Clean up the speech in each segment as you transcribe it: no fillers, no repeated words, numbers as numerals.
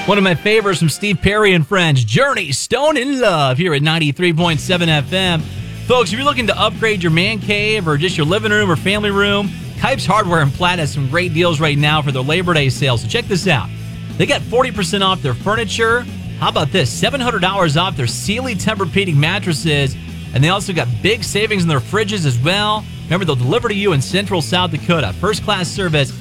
One of my favorites from Steve Perry and Friends, Journey, Stone in Love, here at 93.7 FM. Folks, if you're looking to upgrade your man cave or just your living room or family room, Kipes Hardware and Platt has some great deals right now for their Labor Day sale. So check this out. They got 40% off their furniture. How about this? $700 off their Sealy Tempur-Pedic mattresses. And they also got big savings in their fridges as well. Remember, they'll deliver to you in Central South Dakota. First-class service,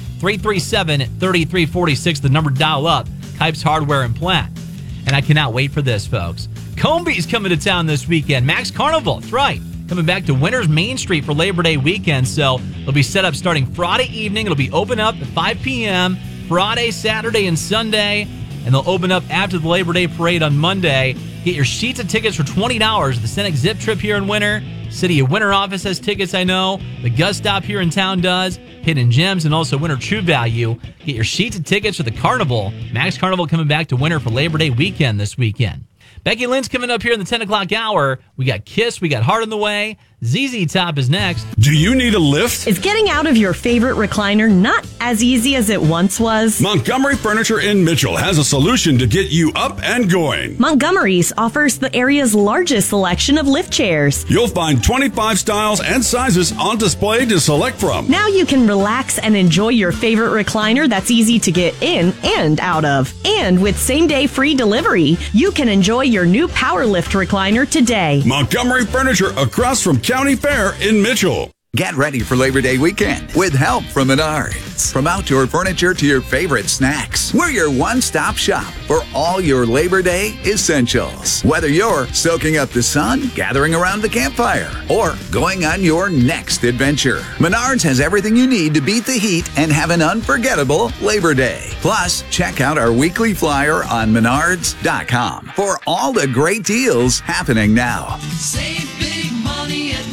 337-3346, the number dial up. Kipes Hardware and Platt. And I cannot wait for this, folks. Combie's coming to town this weekend. Max Carnival, that's right. Coming back to Winners Main Street for Labor Day weekend. So it'll be set up starting Friday evening. It'll be open up at 5 p.m. Friday, Saturday, and Sunday. And they'll open up after the Labor Day parade on Monday. Get your sheets of tickets for $20. The Cenex Zip Trip here in Winter. City of Winter office has tickets, I know. The Gus Stop here in town does. Hidden Gems and also Winter True Value. Get your sheets of tickets for the Carnival. Max Carnival coming back to Winter for Labor Day weekend this weekend. Becky Lynn's coming up here in the 10 o'clock hour. We got Kiss, we got Heart on the way. ZZ Top is next. Do you need a lift? Is getting out of your favorite recliner not as easy as it once was? Montgomery Furniture in Mitchell has a solution to get you up and going. Montgomery's offers the area's largest selection of lift chairs. You'll find 25 styles and sizes on display to select from. Now you can relax and enjoy your favorite recliner that's easy to get in and out of. And with same-day free delivery, you can enjoy your new Power Lift recliner today. Montgomery Furniture across from County Fair in Mitchell. Get ready for Labor Day weekend with help from Menards. From outdoor furniture to your favorite snacks, we're your one-stop shop for all your Labor Day essentials. Whether you're soaking up the sun, gathering around the campfire, or going on your next adventure, Menards has everything you need to beat the heat and have an unforgettable Labor Day. Plus, check out our weekly flyer on Menards.com for all the great deals happening now. Save big money at Menards.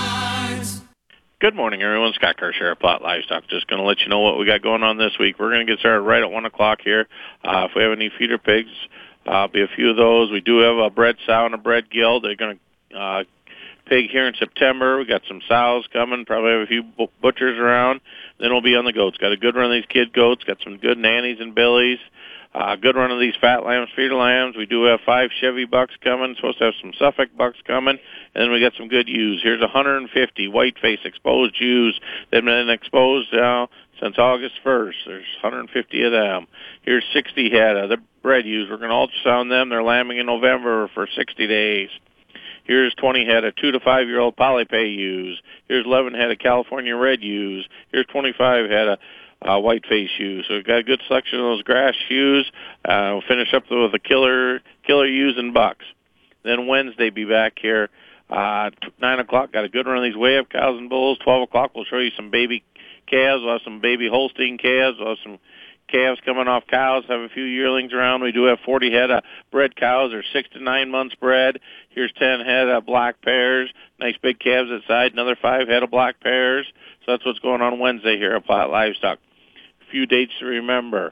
Good morning, everyone. Scott Kershaw at Platt Livestock. Just going to let you know what we got going on this week. We're going to get started right at 1 o'clock here. If we have any feeder pigs, be a few of those. We do have a bred sow and a bred gill. They're going to pig here in September. We got some sows coming. Probably have a few butchers around. Then we'll be on the goats. Got a good run of these kid goats. Got some good nannies and billies. Good run of these fat lambs, feeder lambs. We do have 5 Chevy bucks coming. Supposed to have some Suffolk bucks coming. And then we got some good ewes. Here's 150 white-face exposed ewes. They've been exposed now since August 1st. There's 150 of them. Here's 60 head of the bred ewes. We're going to ultrasound them. They're lambing in November for 60 days. Here's 20 head of 2 to 5 year old polypay ewes. Here's 11 head of California red ewes. Here's 25 head of white-face ewes. So we've got a good selection of those grass ewes. We'll finish up with the killer ewes and bucks. Then Wednesday, be back here. 9 o'clock, got a good run of these way-up cows and bulls. 12 o'clock, we'll show you some baby calves. We'll have some baby Holstein calves. We'll have some calves coming off cows. Have a few yearlings around. We do have 40 head of bred cows. They're 6 to 9 months bred. Here's 10 head of black pairs. Nice big calves at side. Another 5 head of black pairs. So that's what's going on Wednesday here at Platt Livestock. A few dates to remember.